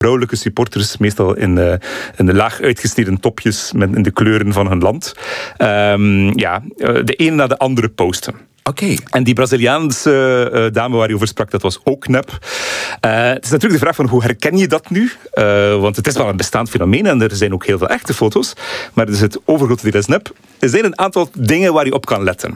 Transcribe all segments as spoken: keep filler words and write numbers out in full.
vrouwelijke supporters, meestal in, uh, in de laag uitgesneden topjes met in de kleuren van hun land. Um, ja, de ene na de andere posten. Oké. Okay. En die Braziliaanse uh, dame waar je over sprak, dat was ook nep. Uh, het is natuurlijk de vraag van hoe herken je dat nu? Uh, want het is wel een bestaand fenomeen en er zijn ook heel veel echte foto's. Maar dus het overgrote deel is nep. Er zijn een aantal dingen waar je op kan letten.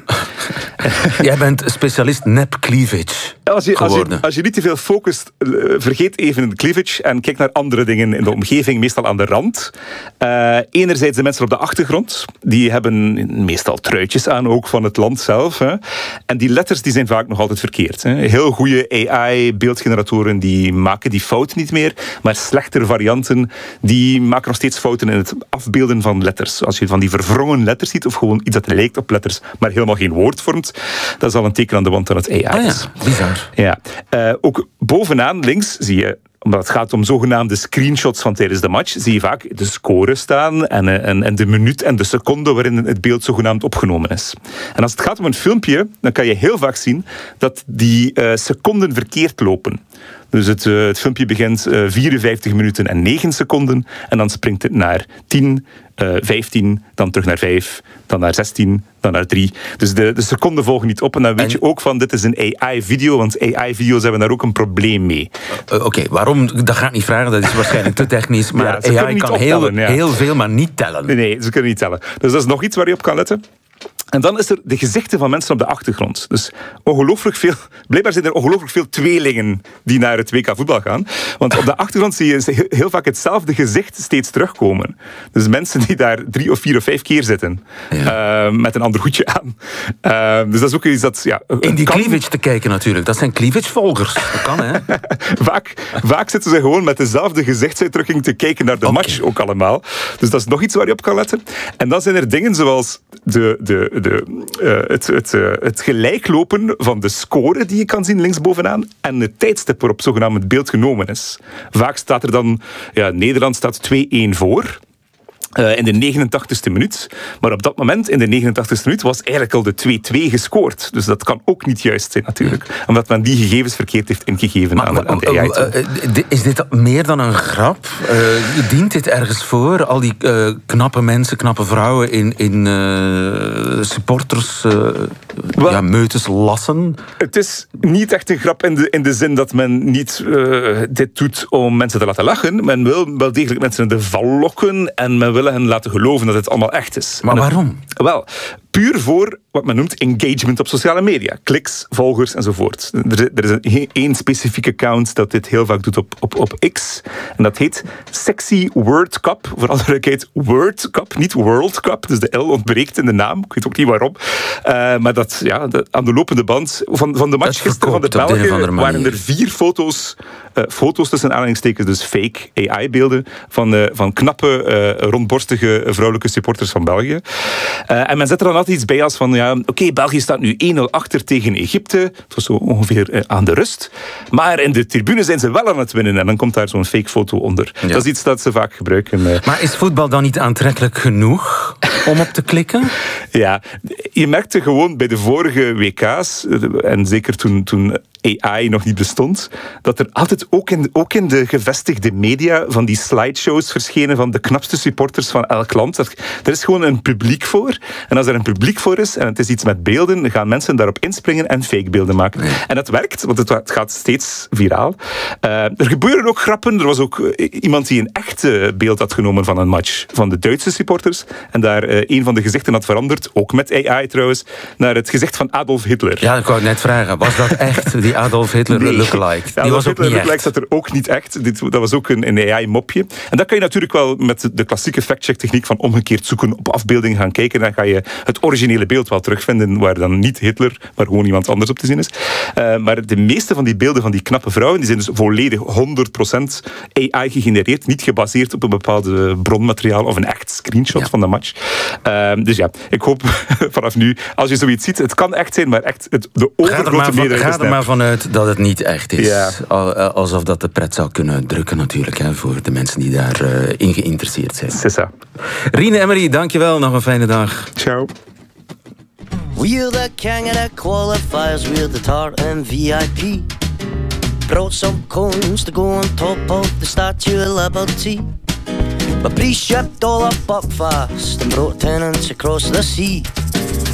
Jij bent specialist nep cleavage als je, als, je, geworden. als je niet te veel focust, uh, vergeet even de cleavage en kijk naar andere dingen in de omgeving, meestal aan de rand. Uh, enerzijds de mensen op de achtergrond. Die hebben meestal truitjes aan, ook van het land zelf. Hè. En die letters die zijn vaak nog altijd verkeerd. Hè. Heel goede A I-beeldgeneratoren die maken die fout niet meer. Maar slechtere varianten die maken nog steeds fouten in het afbeelden van letters. Als je van die verwrongen letters ziet, of gewoon iets dat lijkt op letters, maar helemaal geen woord vormt, dat is al een teken aan de wand dat het A I is. Ah ja, bizar. Ja. Uh, ook bovenaan links zie je, omdat het gaat om zogenaamde screenshots van tijdens de match, zie je vaak de score staan en, en, en de minuut en de seconde waarin het beeld zogenaamd opgenomen is. En als het gaat om een filmpje, dan kan je heel vaak zien dat die uh, seconden verkeerd lopen. Dus het, uh, het filmpje begint uh, vierenvijftig minuten en negen seconden en dan springt het naar tien, uh, vijftien, dan terug naar vijf, dan naar zestien, dan naar drie. Dus de, de seconden volgen niet op en dan weet en... je ook van dit is een A I-video, want A I-video's hebben daar ook een probleem mee. Uh, Oké, okay, waarom? Dat ga ik niet vragen, dat is waarschijnlijk te technisch, maar ja, A I kan optellen, heel, ja. heel veel, maar niet tellen. Nee, nee, ze kunnen niet tellen. Dus dat is nog iets waar je op kan letten. En dan is er de gezichten van mensen op de achtergrond. Dus ongelooflijk veel, blijkbaar zijn er ongelooflijk veel tweelingen die naar het W K voetbal gaan. Want op de achtergrond zie je heel vaak hetzelfde gezicht steeds terugkomen. Dus mensen die daar drie of vier of vijf keer zitten. Ja. Uh, met een ander hoedje aan. Uh, dus dat is ook iets dat... Ja, in die kan... cleavage te kijken natuurlijk. Dat zijn cleavage-volgers. Dat kan, hè? vaak, vaak zitten ze gewoon met dezelfde gezichtsuitdrukking te kijken naar de okay. match ook allemaal. Dus dat is nog iets waar je op kan letten. En dan zijn er dingen zoals de... de De, uh, het, het, uh, het gelijklopen van de score die je kan zien linksbovenaan en het tijdstip waarop zogenaamd het beeld genomen is. Vaak staat er dan, ja, Nederland staat twee-één voor. Uh, in de negenentachtigste minuut. Maar op dat moment, in de negenentachtigste minuut, was eigenlijk al de twee-twee gescoord. Dus dat kan ook niet juist zijn, natuurlijk. Omdat men die gegevens verkeerd heeft ingegeven maar, aan, aan de A I. Uh, uh, is dit meer dan een grap? Uh, dient dit ergens voor? Al die uh, knappe mensen, knappe vrouwen in, in uh, supporters, uh, well, ja, meutes lassen? Het is niet echt een grap in de, in de zin dat men niet uh, dit doet om mensen te laten lachen. Men wil wel degelijk mensen in de val lokken en men wil hen laten geloven dat het allemaal echt is. Maar waarom? Het, wel, puur voor wat men noemt engagement op sociale media. Kliks, volgers enzovoort. Er, er is een, één specifieke account dat dit heel vaak doet op, op, op X. En dat heet Sexy Word Cup. Voor alle duidelijkheid, Word Cup, niet World Cup. Dus de L ontbreekt in de naam. Ik weet ook niet waarom. Uh, maar dat, ja, de, aan de lopende band van, van de match gisteren van de Belgen waren er vier foto's, uh, foto's tussen aanhalingstekens, dus fake A I-beelden, van, uh, van knappe, uh, rondborstige vrouwelijke supporters van België. Uh, en men zet er dan altijd iets bij als van, ja, oké, okay, België staat nu één-nul achter tegen Egypte. Het was zo ongeveer uh, aan de rust. Maar in de tribune zijn ze wel aan het winnen. En dan komt daar zo'n fake foto onder. Ja. Dat is iets dat ze vaak gebruiken. Uh. Maar is voetbal dan niet aantrekkelijk genoeg om op te klikken? Ja, je merkte gewoon bij de vorige W K's, en zeker toen, toen A I nog niet bestond, dat er altijd ook in, ook in de gevestigde media van die slideshows verschenen van de knapste supporters van elk land. Dat, er is gewoon een publiek voor. En als er een publiek voor is en het is iets met beelden, dan gaan mensen daarop inspringen en fake beelden maken. Nee. En dat werkt, want het, het gaat steeds viraal. Uh, er gebeuren ook grappen. Er was ook uh, iemand die een echt uh, beeld had genomen van een match van de Duitse supporters en daar uh, een van de gezichten had veranderd, ook met A I trouwens, naar het gezicht van Adolf Hitler. Ja, ik wou net vragen. Was dat echt die Adolf Hitler nee. lookalike? Die Adolf was ook Hitler niet lookalike zat er ook niet echt. Dit, dat was ook een, een A I-mopje. En dat kan je natuurlijk wel met de klassieke fact-check-techniek van omgekeerd zoeken op afbeeldingen gaan kijken. Dan ga je het originele beeld wel terugvinden waar dan niet Hitler, maar gewoon iemand anders op te zien is. Uh, maar de meeste van die beelden van die knappe vrouwen, die zijn dus volledig honderd procent A I gegenereerd, niet gebaseerd op een bepaalde bronmateriaal of een echt screenshot ja. van de match. Uh, dus ja, ik hoop vanaf nu, als je zoiets ziet, het kan echt zijn, maar echt het, de overgrote meerderheid is. Ga er maar vanuit dat het niet echt is. Ja. Alsof dat de pret zou kunnen drukken natuurlijk, hè, voor de mensen die daarin uh, geïnteresseerd zijn. C'est ça. Rien Emery, dankjewel. Nog een fijne dag. Ciao. We're the Canada qualifiers, we're the Tar and V I P. brought some cones to go on top of the Statue of Liberty. But Bree shipped all up Buckfast and brought tenants across the sea.